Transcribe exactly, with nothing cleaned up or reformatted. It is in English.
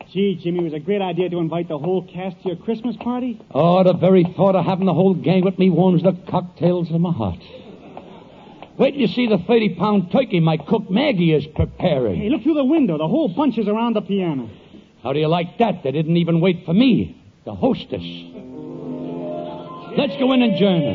Gee, Jimmy, it was a great idea to invite the whole cast to your Christmas party. Oh, the very thought of having the whole gang with me warms the cocktails in my heart. Wait till you see the thirty-pound turkey my cook Maggie is preparing. Hey, look through the window. The whole bunch is around the piano. How do you like that? They didn't even wait for me, the hostess. Let's go in and join them.